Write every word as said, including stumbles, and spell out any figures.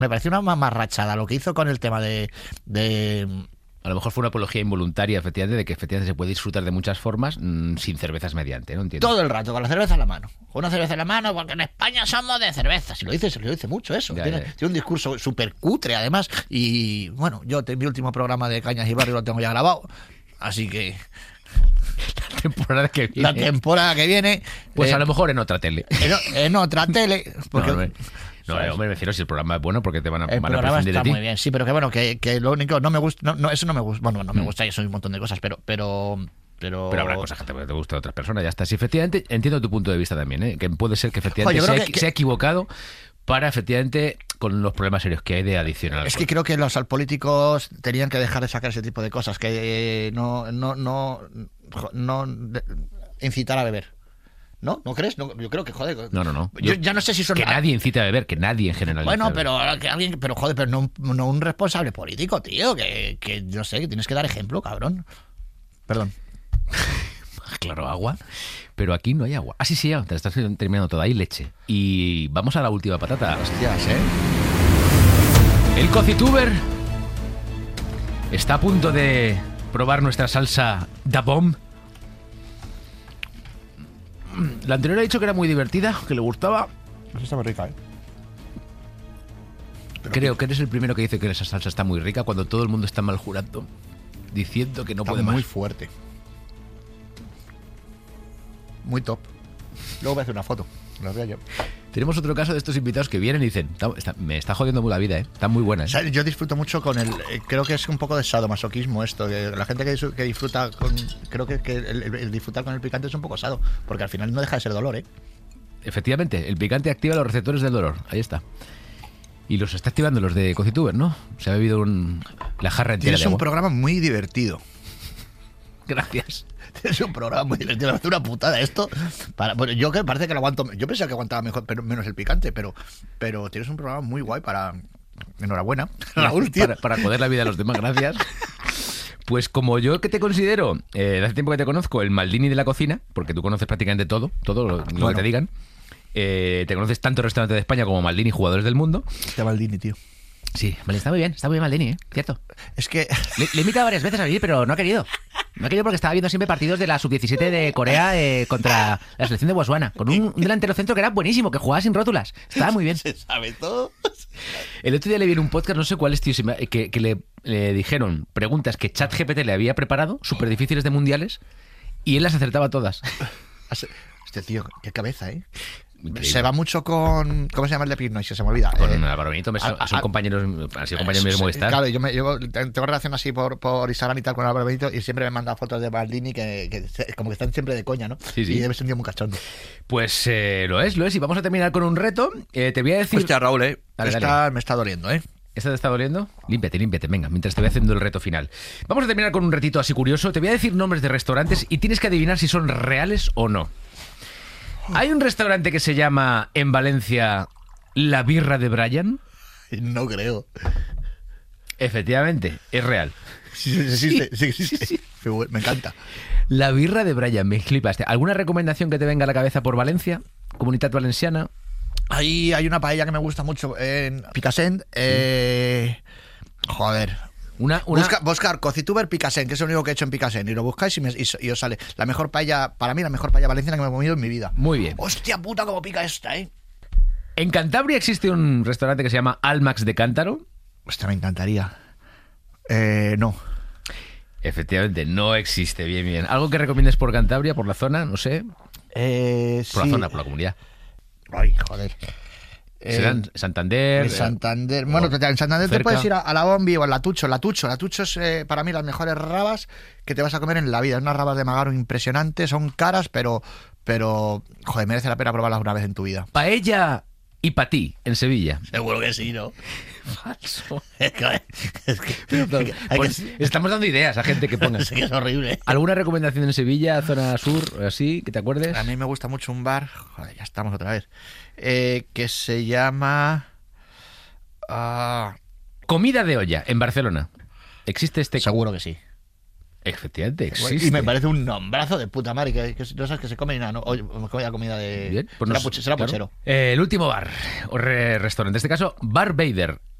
Me pareció una mamarrachada lo que hizo con el tema de... de A lo mejor fue una apología involuntaria, efectivamente, de que efectivamente se puede disfrutar de muchas formas mmm, sin cervezas mediante, ¿no? Entiendo. Todo el rato, con la cerveza en la mano. Con una cerveza en la mano, porque en España somos de cerveza. Si lo dice, se lo dice mucho eso. Ya, tiene, ya. tiene un discurso súper cutre, además. Y bueno, yo te, mi último programa de Cañas y Barrio lo tengo ya grabado. Así que... La temporada que viene. La temporada que viene... Pues eh, a lo mejor en otra tele. En, en otra tele. Porque, no, no, no, no, hombre, me refiero si el programa es bueno porque te van a, el van a programa prescindir está de ti. muy bien, sí, pero que bueno, que, que lo único... No me gusta... No, no, eso no me gusta. Bueno, no me Mm. gusta y eso es un montón de cosas, pero... pero Pero... Pero habrá cosas que te, te gustan de otras personas, ya está. Sí, efectivamente, entiendo tu punto de vista también, ¿eh? Que puede ser que efectivamente Oye, se, ha, que, se ha equivocado para, efectivamente, con los problemas serios que hay de adicción al alcohol. Es que creo que los políticos tenían que dejar de sacar ese tipo de cosas, que eh, no, no, no, no de, incitar a beber. ¿No? ¿No crees? No, yo creo que, joder... No, no, no. Yo, yo, ya no sé si son... Que nadie incita a beber, que nadie en general... Bueno, pero que alguien... Pero, joder, pero no, no un responsable político, tío, que, que yo sé, que tienes que dar ejemplo, cabrón. Perdón. Claro, agua. Pero aquí no hay agua. Ah, sí, sí, ya, te estás terminando todo. Hay leche. Y vamos a la última patata. Hostias, ¿eh? El Cocituber está a punto de probar nuestra salsa Da Bomb. La anterior ha dicho que era muy divertida, que le gustaba. Esa está muy rica, ¿eh? Pero Creo que eres el primero que dice que esa salsa está muy rica cuando todo el mundo está mal jurando, diciendo que no está puede más. Muy fuerte. Muy top. Luego voy a hacer una foto. La veo yo. Tenemos otro caso de estos invitados que vienen y dicen, está, está, me está jodiendo la vida, ¿eh? Está muy buena, ¿eh? O sea, yo disfruto mucho con el... Eh, creo que es un poco de sadomasoquismo esto. Que la gente que, que disfruta con... Creo que, que el, el, el disfrutar con el picante es un poco sado. Porque al final no deja de ser dolor, ¿eh? Efectivamente, el picante activa los receptores del dolor. Ahí está. Y los está activando los de Cocituber, ¿no? Se ha bebido un, la jarra entera Tienes de agua. un programa muy divertido. Gracias. Es un programa muy divertido. Me hace una putada esto. Para, bueno, yo que parece que lo aguanto. Yo pensaba que aguantaba mejor, pero menos el picante, pero, pero tienes un programa muy guay para. Enhorabuena, Raúl, tío. Para, para joder la vida a los demás, gracias. Pues como yo que te considero, eh, de hace tiempo que te conozco, el Maldini de la cocina, porque tú conoces prácticamente todo, todo lo, lo bueno. que te digan. Eh, te conoces tanto restaurantes de España como Maldini, jugadores del mundo. Este Maldini, tío. Sí, vale, está muy bien, está muy bien Maldini, ¿eh? Cierto. Es que... Le, le he invitado varias veces a venir, pero no ha querido. No ha querido porque estaba viendo siempre partidos de la sub diecisiete de Corea eh, contra la selección de Botswana, con un, un delantero centro que era buenísimo, que jugaba sin rótulas. Estaba muy bien. Se sabe todo. El otro día le vi en un podcast, no sé cuál es, tío, que, que le, le dijeron preguntas que ChatGPT le había preparado, súper difíciles de mundiales, y él las acertaba todas. Este tío, qué cabeza, ¿eh? Increíble. Se va mucho con... ¿Cómo se llama el de Pinoy? Se me olvida. Con eh, Álvaro Benito, son, a, a, son compañeros, han sido compañeros míos de Movistar. Claro, yo, me, yo tengo relación así por, por Instagram y tal con Álvaro Benito y siempre me manda fotos de Maldini que, que como que están siempre de coña, ¿no? Sí, sí. Y debe ser un tío muy cachondo. Pues eh, lo es, lo es. Y vamos a terminar con un reto. Eh, te voy a decir... Hostia, Raúl, ¿eh? Dale, está, dale. Me está doliendo, ¿eh? ¿Esta te está doliendo? Límpiate, límpiate, venga, mientras te voy haciendo el reto final. Vamos a terminar con un retito así curioso. Te voy a decir nombres de restaurantes y tienes que adivinar si son reales o no. Hay un restaurante que se llama, en Valencia, La Birra de Brian. No creo. Efectivamente, es real. Sí, sí, sí, sí, sí, sí, sí, sí. Me encanta. La Birra de Brian, me flipaste. ¿Alguna recomendación que te venga a la cabeza por Valencia? Comunitat Valenciana. Ahí hay una paella que me gusta mucho en Picassent. Eh... Joder. Una, una... Busca, buscar Cocituber Picassent, que es lo único que he hecho en Picassent, y lo buscáis y, me, y, y os sale la mejor paella, para mí la mejor paella valenciana que me he comido en mi vida. Muy bien. Hostia puta, cómo pica esta, ¿eh? En Cantabria existe un restaurante que se llama Almax de Cántaro. Hostia, me encantaría. Eh, no. Efectivamente, no existe. Bien, bien. ¿Algo que recomiendes por Cantabria, por la zona? No sé. Eh, por sí. la zona, por la comunidad. Ay, joder. ¿Serán eh, Santander? En Santander. Bueno, o en Santander cerca. te puedes ir a, a la Bombi o a la Tucho. La Tucho, la Tucho es eh, para mí las mejores rabas que te vas a comer en la vida. Unas rabas de magaro impresionantes, son caras, pero, pero joder, merece la pena probarlas una vez en tu vida. Paella y patí, en Sevilla. Seguro que sí, ¿no? Falso. Es que, es que, Pero, pero, es que, pues, que, estamos dando ideas a gente que ponga. es que es horrible. ¿Alguna recomendación en Sevilla, zona sur, así, que te acuerdes? A mí me gusta mucho un bar, joder, ya estamos otra vez, eh, que se llama... Uh... Comida de olla, en Barcelona. ¿Existe este? Seguro que sí. Efectivamente, existe. Y me parece un nombrazo de puta madre, que, que no sabes que se come ni nada, ¿no? Oye, me comía comida de... Bien, pues será, nos- puche- será claro. puchero. Eh, el último bar, o re- restaurante, en este caso, Bar Vader.